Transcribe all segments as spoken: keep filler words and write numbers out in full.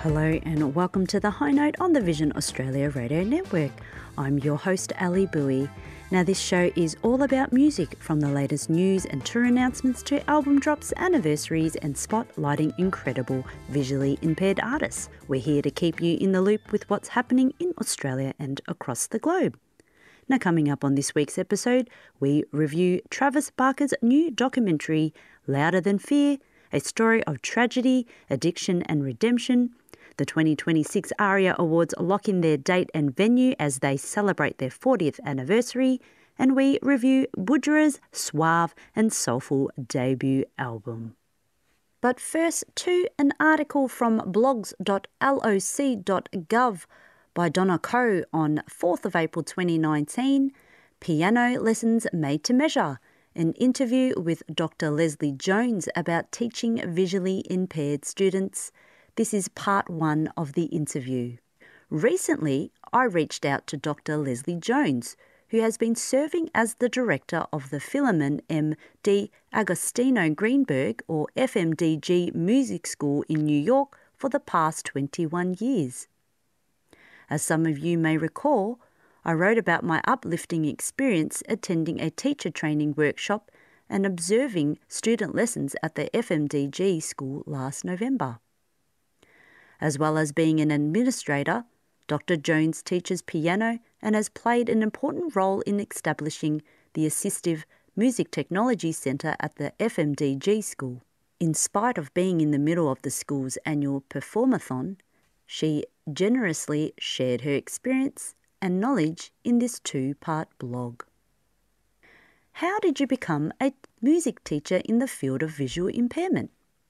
Hello and welcome to The High Note on the Vision Australia Radio Network. I'm your host, Ali Bowie. Now this show is all about music, from the latest news and tour announcements to album drops, anniversaries and spotlighting incredible visually impaired artists. We're here to keep you in the loop with what's happening in Australia and across the globe. Now coming up on this week's episode, we review Travis Barker's new documentary, Louder Than Fear, a story of tragedy, addiction and redemption. The twenty twenty-six ARIA Awards lock in their date and venue as they celebrate their fortieth anniversary, and we review Budjerah's suave and soulful debut album. But first, to an article from blogs dot loc dot gov by Donna Coe on fourth of April twenty nineteen, Piano Lessons Made to Measure, an interview with Doctor Leslie Jones about teaching visually impaired students. This is part one of the interview. Recently, I reached out to Doctor Leslie Jones, who has been serving as the director of the Philemon M. D. Agostino Greenberg, or F M D G, Music School in New York for the past twenty-one years. As some of you may recall, I wrote about my uplifting experience attending a teacher training workshop and observing student lessons at the F M D G school last November. As well as being an administrator, Doctor Jones teaches piano and has played an important role in establishing the Assistive Music Technology Centre at the F M D G school. In spite of being in the middle of the school's annual performathon, she generously shared her experience and knowledge in this two-part blog. How did you become a music teacher in the field of visual impairment?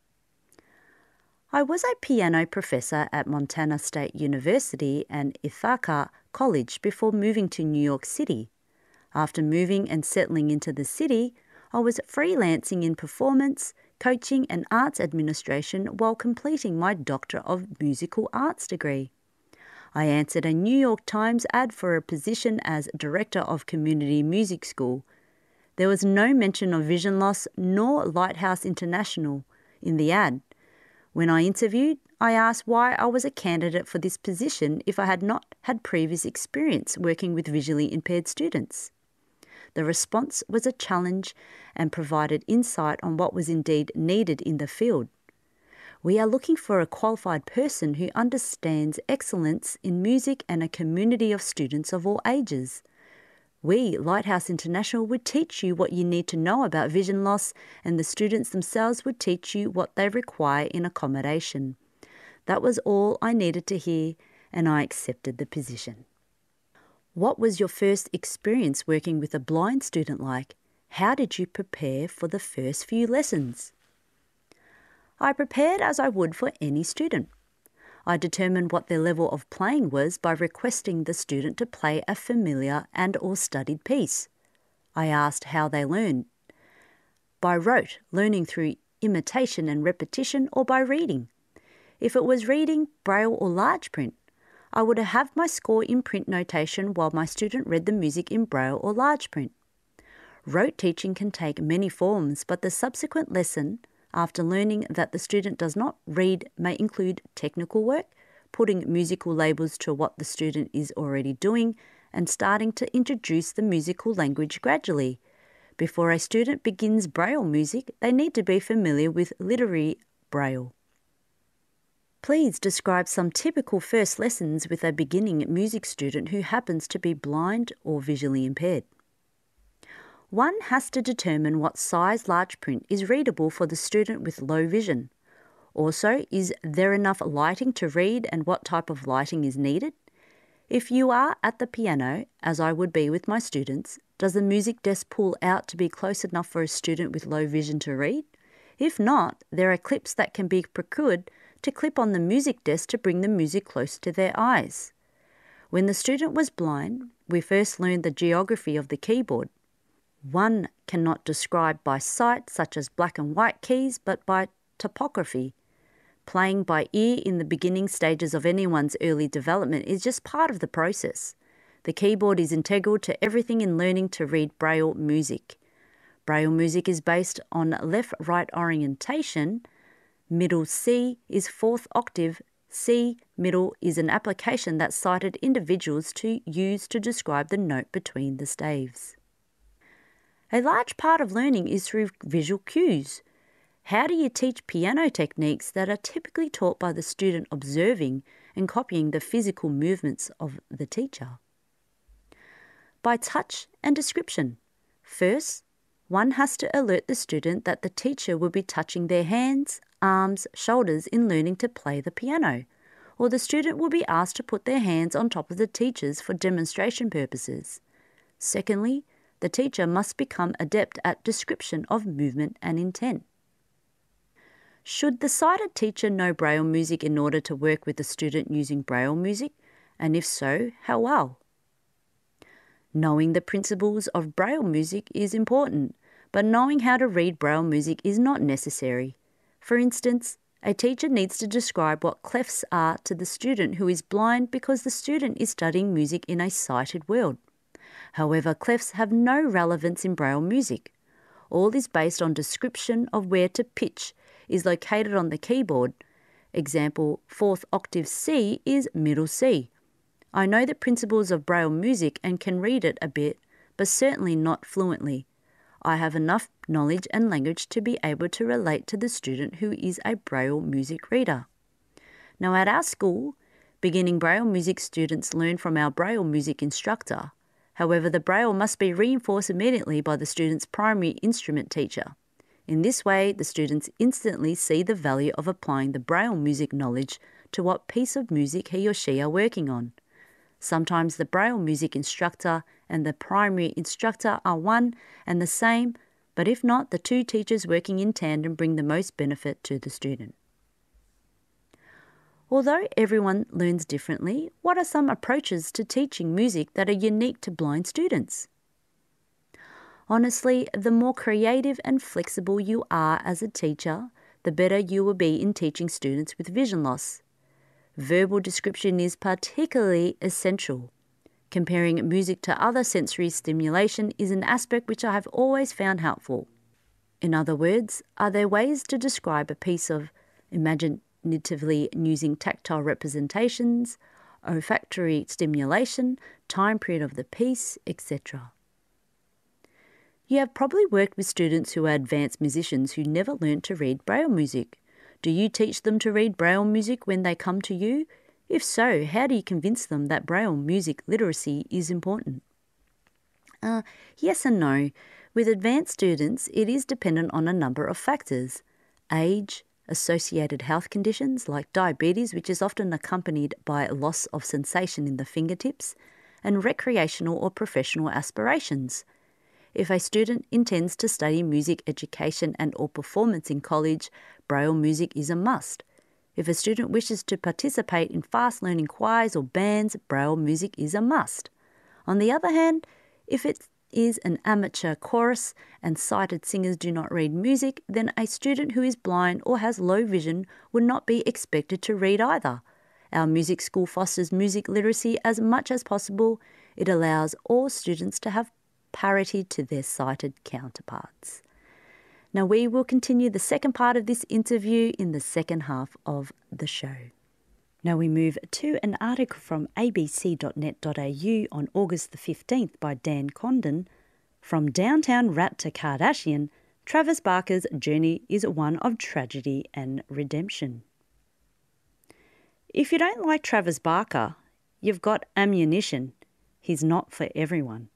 I was a piano professor at Montana State University and Ithaca College before moving to New York City. After moving and settling into the city, I was freelancing in performance, coaching and arts administration while completing my Doctor of Musical Arts degree. I answered a New York Times ad for a position as Director of Community Music School. There was no mention of vision loss nor Lighthouse International in the ad. When I interviewed, I asked why I was a candidate for this position if I had not had previous experience working with visually impaired students. The response was a challenge and provided insight on what was indeed needed in the field. We are looking for a qualified person who understands excellence in music and a community of students of all ages. We, Lighthouse International, would teach you what you need to know about vision loss, and the students themselves would teach you what they require in accommodation. That was all I needed to hear, and I accepted the position. What was your first experience working with a blind student like? How did you prepare for the first few lessons? I prepared as I would for any student. I determined what their level of playing was by requesting the student to play a familiar and or studied piece. I asked how they learned. By rote, learning through imitation and repetition, or by reading. If it was reading, braille or large print, I would have my score in print notation while my student read the music in braille or large print. Rote teaching can take many forms, but the subsequent lesson, after learning that the student does not read, may include technical work, putting musical labels to what the student is already doing, and starting to introduce the musical language gradually. Before a student begins braille music, they need to be familiar with literary braille. Please describe some typical first lessons with a beginning music student who happens to be blind or visually impaired. One has to determine what size large print is readable for the student with low vision. Also, is there enough lighting to read and what type of lighting is needed? If you are at the piano, as I would be with my students, does the music desk pull out to be close enough for a student with low vision to read? If not, there are clips that can be procured to clip on the music desk to bring the music close to their eyes. When the student was blind, we first learned the geography of the keyboard. One cannot describe by sight, such as black and white keys, but by topography. Playing by ear in the beginning stages of anyone's early development is just part of the process. The keyboard is integral to everything in learning to read braille music. Braille music is based on left-right orientation. Middle C is fourth octave C. Middle is an application that sighted individuals to use to describe the note between the staves. A large part of learning is through visual cues. How do you teach piano techniques that are typically taught by the student observing and copying the physical movements of the teacher? By touch and description. First, one has to alert the student that the teacher will be touching their hands, arms, shoulders in learning to play the piano, or the student will be asked to put their hands on top of the teacher's for demonstration purposes. Secondly, the teacher must become adept at description of movement and intent. Should the sighted teacher know Braille music in order to work with the student using Braille music? And if so, how well? Knowing the principles of Braille music is important, but knowing how to read Braille music is not necessary. For instance, a teacher needs to describe what clefs are to the student who is blind because the student is studying music in a sighted world. However, clefs have no relevance in Braille music. All is based on description of where to pitch is located on the keyboard. Example, fourth octave C is middle C. I know the principles of Braille music and can read it a bit, but certainly not fluently. I have enough knowledge and language to be able to relate to the student who is a Braille music reader. Now at our school, beginning Braille music students learn from our Braille music instructor. However, the Braille must be reinforced immediately by the student's primary instrument teacher. In this way, the students instantly see the value of applying the Braille music knowledge to what piece of music he or she are working on. Sometimes the Braille music instructor and the primary instructor are one and the same, but if not, the two teachers working in tandem bring the most benefit to the student. Although everyone learns differently, what are some approaches to teaching music that are unique to blind students? Honestly, the more creative and flexible you are as a teacher, the better you will be in teaching students with vision loss. Verbal description is particularly essential. Comparing music to other sensory stimulation is an aspect which I have always found helpful. In other words, are there ways to describe a piece of imaginatively using tactile representations, olfactory stimulation, time period of the piece, et cetera? You have probably worked with students who are advanced musicians who never learned to read Braille music. Do you teach them to read Braille music when they come to you? If so, how do you convince them that Braille music literacy is important? Uh, yes and no. With advanced students, it is dependent on a number of factors. Age, associated health conditions like diabetes, which is often accompanied by loss of sensation in the fingertips, and recreational or professional aspirations. If a student intends to study music education and or performance in college, Braille music is a must. If a student wishes to participate in fast-learning choirs or bands, Braille music is a must. On the other hand, if it is an amateur chorus and sighted singers do not read music, then a student who is blind or has low vision would not be expected to read either. Our music school fosters music literacy as much as possible. It allows all students to have parity to their sighted counterparts. Now we will continue the second part of this interview in the second half of the show. Now we move to an article from a b c dot net dot a u on August the fifteenth by Dan Condon. From downtown rat to Kardashian, Travis Barker's journey is one of tragedy and redemption. If you don't like Travis Barker, you've got ammunition. He's not for everyone.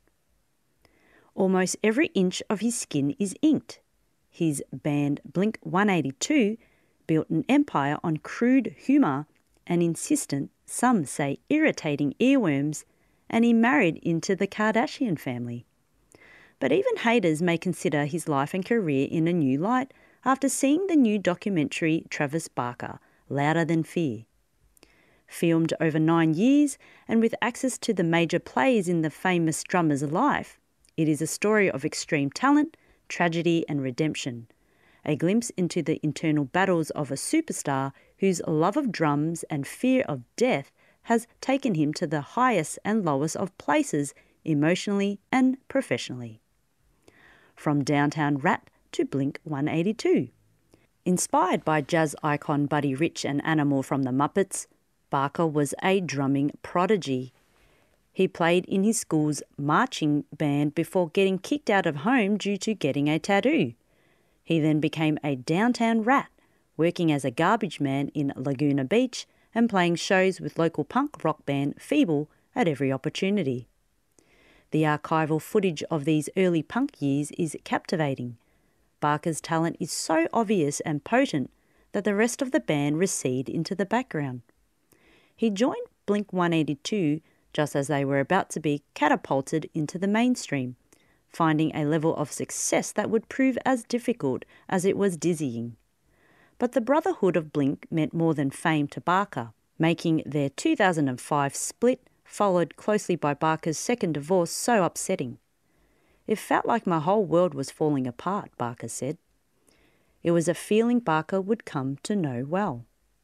Almost every inch of his skin is inked. His band Blink one eighty-two built an empire on crude humour and insistent, some say irritating earworms, and he married into the Kardashian family. But even haters may consider his life and career in a new light after seeing the new documentary Travis Barker, Louder Than Fear. Filmed over nine years and with access to the major plays in the famous drummer's life, it is a story of extreme talent, tragedy and redemption, a glimpse into the internal battles of a superstar whose love of drums and fear of death has taken him to the highest and lowest of places emotionally and professionally. From downtown rat to Blink one eighty-two. Inspired by jazz icon Buddy Rich and Animal from the Muppets, Barker was a drumming prodigy. He played in his school's marching band before getting kicked out of home due to getting a tattoo. He then became a downtown rat, working as a garbage man in Laguna Beach and playing shows with local punk rock band Feeble at every opportunity. The archival footage of these early punk years is captivating. Barker's talent is so obvious and potent that the rest of the band recede into the background. He joined Blink one eighty-two just as they were about to be catapulted into the mainstream, finding a level of success that would prove as difficult as it was dizzying. But the brotherhood of Blink meant more than fame to Barker, making their two thousand five split, followed closely by Barker's second divorce, so upsetting. It felt like my whole world was falling apart, Barker said. It was a feeling Barker would come to know well.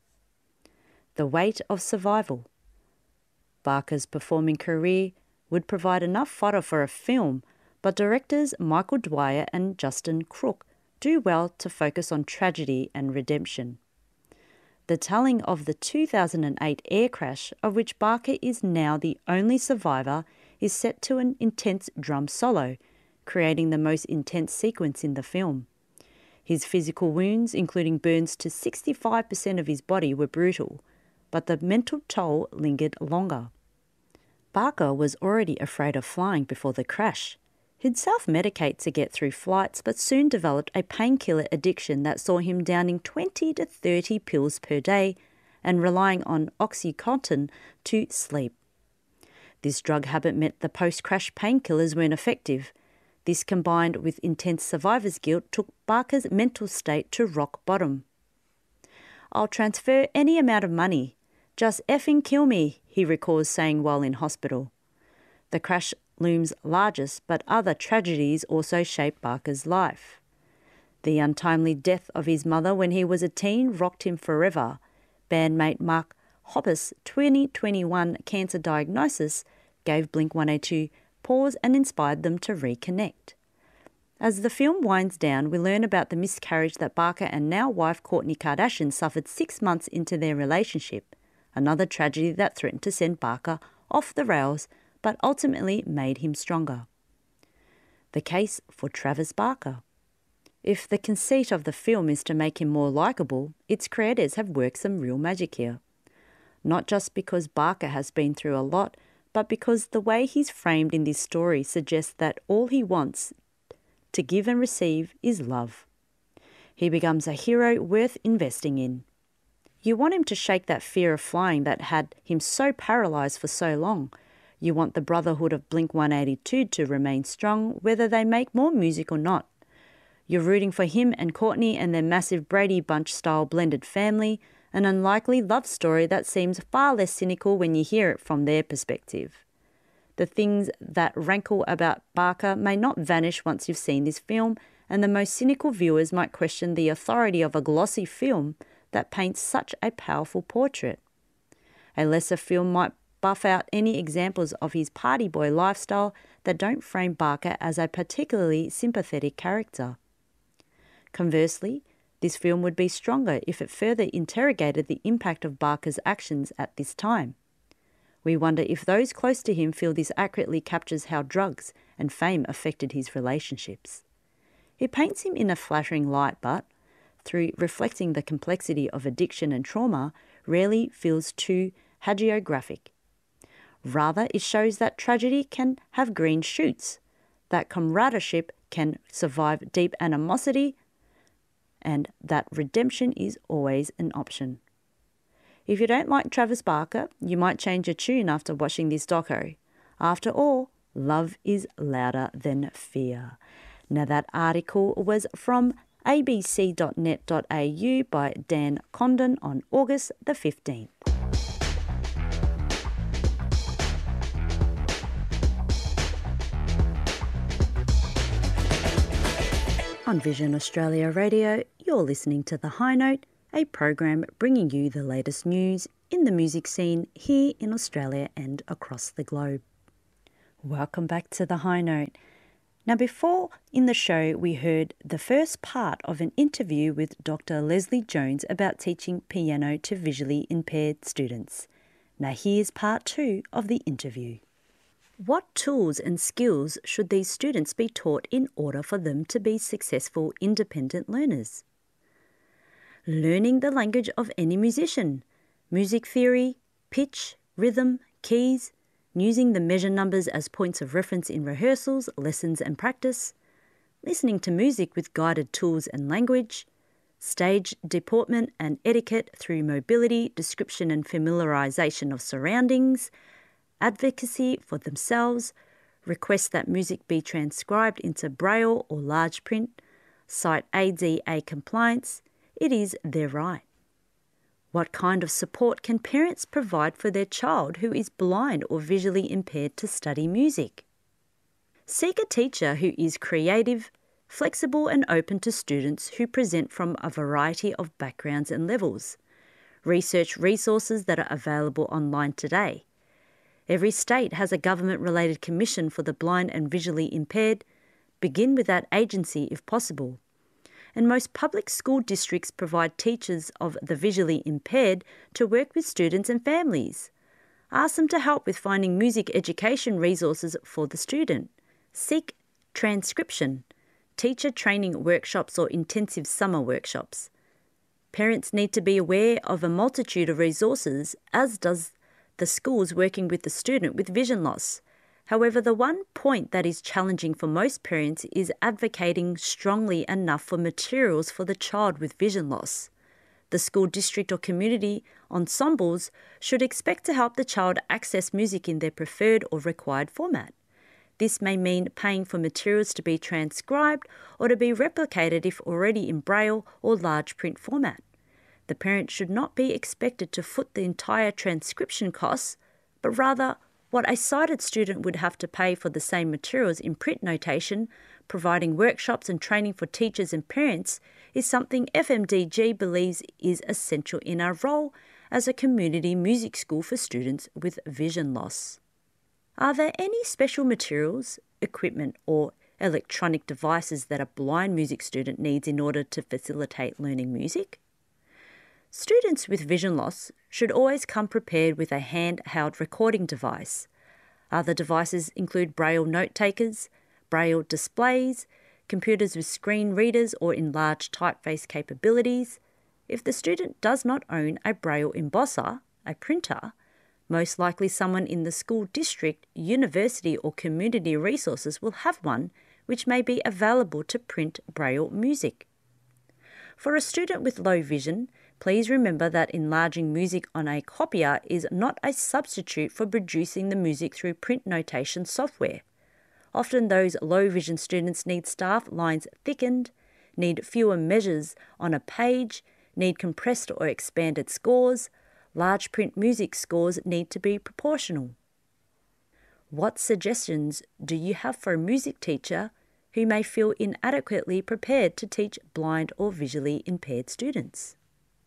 The weight of survival. Barker's performing career would provide enough fodder for a film, but directors Michael Dwyer and Justin Crook do well to focus on tragedy and redemption. The telling of the two thousand eight air crash, of which Barker is now the only survivor, is set to an intense drum solo, creating the most intense sequence in the film. His physical wounds, including burns to sixty-five percent of his body, were brutal, but the mental toll lingered longer. Barker was already afraid of flying before the crash. He'd self-medicate to get through flights, but soon developed a painkiller addiction that saw him downing twenty to thirty pills per day and relying on OxyContin to sleep. This drug habit meant the post-crash painkillers weren't effective. This, combined with intense survivor's guilt, took Barker's mental state to rock bottom. "I'll transfer any amount of money. Just effing kill me," he recalls saying while in hospital. The crash looms largest, but other tragedies also shaped Barker's life. The untimely death of his mother when he was a teen rocked him forever. Bandmate Mark Hoppus' twenty twenty-one cancer diagnosis gave Blink one eighty-two pause and inspired them to reconnect. As the film winds down, we learn about the miscarriage that Barker and now wife Kourtney Kardashian suffered six months into their relationship, another tragedy that threatened to send Barker off the rails but ultimately made him stronger. The case for Travis Barker. If the conceit of the film is to make him more likeable, its creators have worked some real magic here. Not just because Barker has been through a lot, but because the way he's framed in this story suggests that all he wants to give and receive is love. He becomes a hero worth investing in. You want him to shake that fear of flying that had him so paralysed for so long. You want the brotherhood of Blink one eighty-two to remain strong, whether they make more music or not. You're rooting for him and Kourtney and their massive Brady Bunch-style blended family, an unlikely love story that seems far less cynical when you hear it from their perspective. The things that rankle about Barker may not vanish once you've seen this film, and the most cynical viewers might question the authority of a glossy film that paints such a powerful portrait. A lesser film might buff out any examples of his party boy lifestyle that don't frame Barker as a particularly sympathetic character. Conversely, this film would be stronger if it further interrogated the impact of Barker's actions at this time. We wonder if those close to him feel this accurately captures how drugs and fame affected his relationships. It paints him in a flattering light, but, through reflecting the complexity of addiction and trauma, rarely feels too hagiographic. Rather, it shows that tragedy can have green shoots, that comradeship can survive deep animosity, and that redemption is always an option. If you don't like Travis Barker, you might change your tune after watching this doco. After all, love is louder than fear. Now, that article was from a b c dot net dot a u by Dan Condon on August the fifteenth. On Vision Australia Radio, you're listening to The High Note, a program bringing you the latest news in the music scene here in Australia and across the globe. Welcome back to The High Note. Now, before in the show, we heard the first part of an interview with Doctor Leslie Jones about teaching piano to visually impaired students. Now, here's part two of the interview. What tools and skills should these students be taught in order for them to be successful independent learners? Learning the language of any musician, music theory, pitch, rhythm, keys, using the measure numbers as points of reference in rehearsals, lessons and practice, listening to music with guided tools and language, stage deportment and etiquette through mobility, description and familiarisation of surroundings, advocacy for themselves, request that music be transcribed into Braille or large print, cite A D A compliance. It is their right. What kind of support can parents provide for their child who is blind or visually impaired to study music? Seek a teacher who is creative, flexible and open to students who present from a variety of backgrounds and levels. Research resources that are available online today. Every state has a government-related commission for the blind and visually impaired. Begin with that agency if possible. And most public school districts provide teachers of the visually impaired to work with students and families. Ask them to help with finding music education resources for the student. Seek transcription, teacher training workshops or intensive summer workshops. Parents need to be aware of a multitude of resources, as does the schools working with the student with vision loss. However, the one point that is challenging for most parents is advocating strongly enough for materials for the child with vision loss. The school district or community ensembles should expect to help the child access music in their preferred or required format. This may mean paying for materials to be transcribed or to be replicated if already in Braille or large print format. The parent should not be expected to foot the entire transcription costs, but rather what a sighted student would have to pay for the same materials in print notation. Providing workshops and training for teachers and parents is something F M D G believes is essential in our role as a community music school for students with vision loss. Are there any special materials, equipment or electronic devices that a blind music student needs in order to facilitate learning music? Students with vision loss should always come prepared with a handheld recording device. Other devices include Braille note takers, Braille displays, computers with screen readers or enlarged typeface capabilities. If the student does not own a Braille embosser, a printer, most likely someone in the school district, university or community resources will have one which may be available to print Braille music. For a student with low vision, please remember that enlarging music on a copier is not a substitute for producing the music through print notation software. Often those low vision students need staff lines thickened, need fewer measures on a page, need compressed or expanded scores. Large print music scores need to be proportional. What suggestions do you have for a music teacher who may feel inadequately prepared to teach blind or visually impaired students?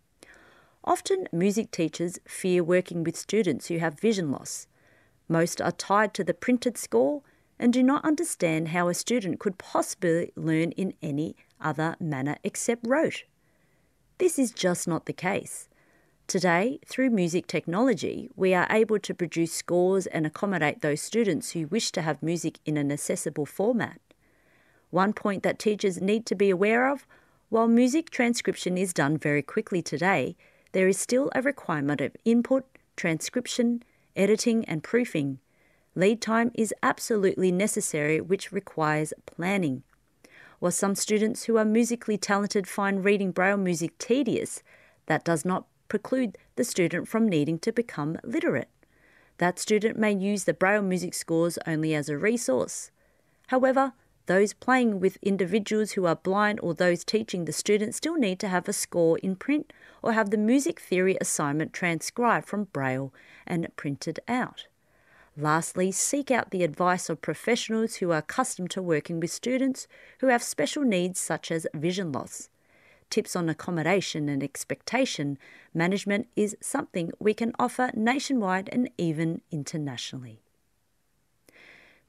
Often, music teachers fear working with students who have vision loss. Most are tied to the printed score and do not understand how a student could possibly learn in any other manner except rote. This is just not the case. Today, through music technology, we are able to produce scores and accommodate those students who wish to have music in an accessible format. One point that teachers need to be aware of, while music transcription is done very quickly today, there is still a requirement of input, transcription, editing and proofing. Lead time is absolutely necessary, which requires planning. While some students who are musically talented find reading Braille music tedious, that does not preclude the student from needing to become literate. That student may use the Braille music scores only as a resource. However, those playing with individuals who are blind or those teaching the students still need to have a score in print or have the music theory assignment transcribed from Braille and printed out. Lastly, seek out the advice of professionals who are accustomed to working with students who have special needs such as vision loss. Tips on accommodation and expectation management is something we can offer nationwide and even internationally.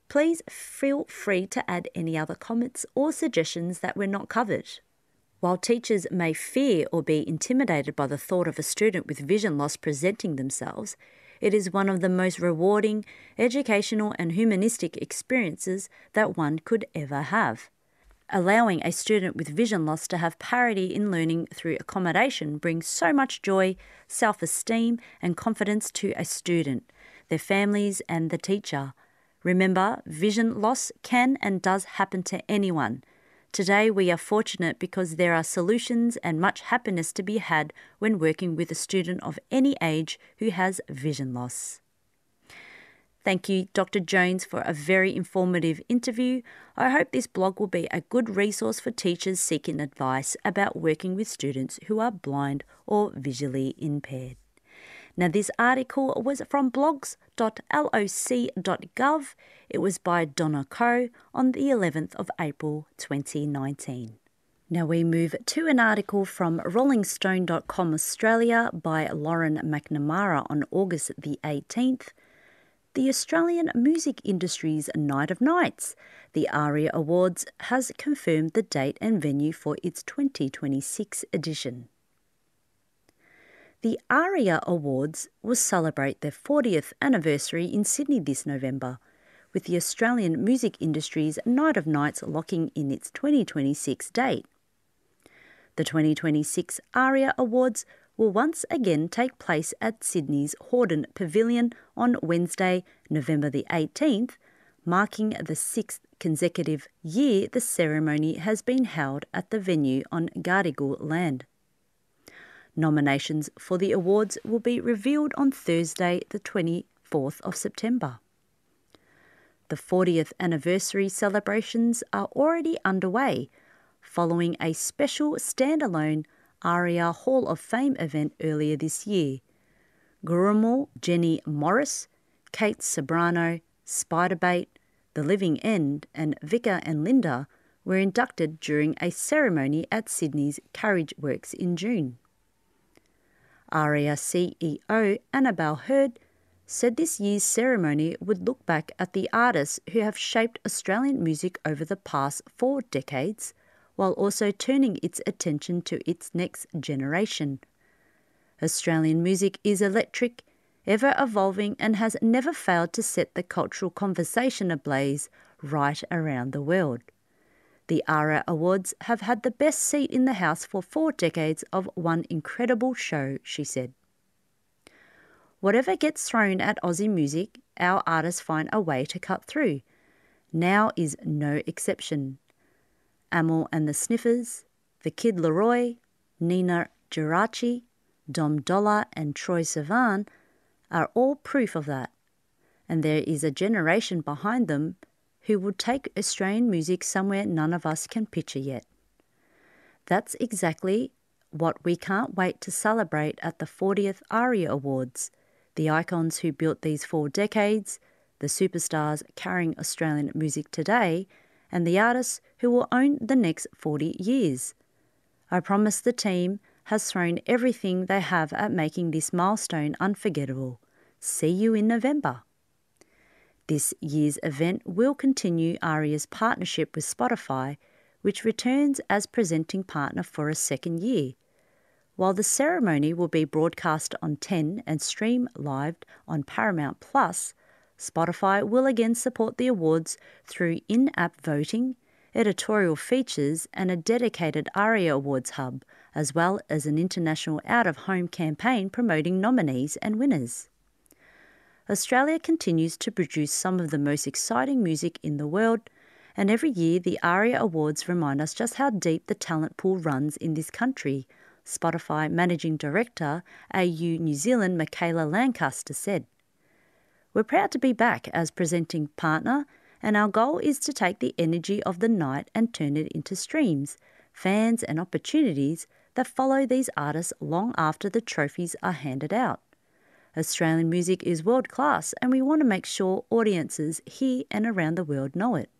Please feel free to add any other comments or suggestions that were not covered. While teachers may fear or be intimidated by the thought of a student with vision loss presenting themselves, it is one of the most rewarding, educational and humanistic experiences that one could ever have. Allowing a student with vision loss to have parity in learning through accommodation brings so much joy, self-esteem and confidence to a student, their families and the teacher. Remember, vision loss can and does happen to anyone. Today we are fortunate because there are solutions and much happiness to be had when working with a student of any age who has vision loss. Thank you, Doctor Jones, for a very informative interview. I hope this blog will be a good resource for teachers seeking advice about working with students who are blind or visually impaired. Now, this article was from blogs dot loc dot gov. It was by Donna Coe on the eleventh of April twenty nineteen. Now we move to an article from rolling stone dot com Australia by Lauren McNamara on August the eighteenth. The Australian music industry's Night of Nights, the ARIA Awards, has confirmed the date and venue for its twenty twenty-six edition. The ARIA Awards will celebrate their fortieth anniversary in Sydney this November, with the Australian music industry's Night of Nights locking in its twenty twenty-six date. The twenty twenty-six ARIA Awards will once again take place at Sydney's Hordern Pavilion on Wednesday, November the eighteenth, marking the sixth consecutive year the ceremony has been held at the venue on Gadigal land. Nominations for the awards will be revealed on Thursday, the twenty-fourth of September. The fortieth anniversary celebrations are already underway, following a special standalone ARIA Hall of Fame event earlier this year. Gurrumul, Jenny Morris, Kate Sobrano, Spiderbait, The Living End and Vika and Linda were inducted during a ceremony at Sydney's Carriage Works in June. ARIA C E O Annabelle Hurd said this year's ceremony would look back at the artists who have shaped Australian music over the past four decades, while also turning its attention to its next generation. Australian music is electric, ever-evolving and has never failed to set the cultural conversation ablaze right around the world. The ARIA Awards have had the best seat in the house for four decades of one incredible show, she said. Whatever gets thrown at Aussie music, our artists find a way to cut through. Now is no exception. Amel and the Sniffers, The Kid Laroi, Nina Geraci, Dom Dolla and Troye Sivan are all proof of that. And there is a generation behind them who would take Australian music somewhere none of us can picture yet. That's exactly what we can't wait to celebrate at the fortieth ARIA Awards, the icons who built these four decades, the superstars carrying Australian music today, and the artists who will own the next forty years. I promise the team has thrown everything they have at making this milestone unforgettable. See you in November. This year's event will continue ARIA's partnership with Spotify, which returns as presenting partner for a second year. While the ceremony will be broadcast on ten and stream live on Paramount Plus, Spotify will again support the awards through in-app voting, editorial features and a dedicated ARIA Awards hub, as well as an international out-of-home campaign promoting nominees and winners. Australia continues to produce some of the most exciting music in the world, and every year the ARIA Awards remind us just how deep the talent pool runs in this country, Spotify Managing Director A U New Zealand Michaela Lancaster said. We're proud to be back as presenting partner, and our goal is to take the energy of the night and turn it into streams, fans and opportunities that follow these artists long after the trophies are handed out. Australian music is world-class and we want to make sure audiences here and around the world know it.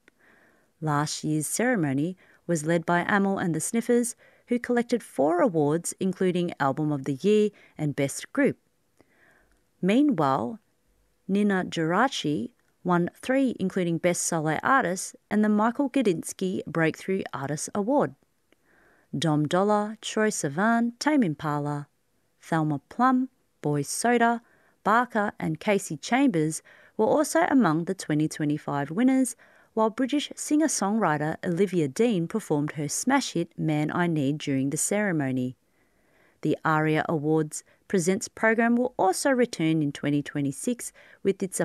Last year's ceremony was led by Amel and the Sniffers, who collected four awards including Album of the Year and Best Group. Meanwhile, Nina Geraci won three, including Best Solo Artist and the Michael Gudinski Breakthrough Artist Award. Dom Dollar, Troye Sivan, Tame Impala, Thelma Plum, Boy Soda, Barker and Casey Chambers were also among the twenty twenty-five winners, while British singer-songwriter Olivia Dean performed her smash hit Man I Need during the ceremony. The ARIA Awards Presents program will also return in twenty twenty-six with its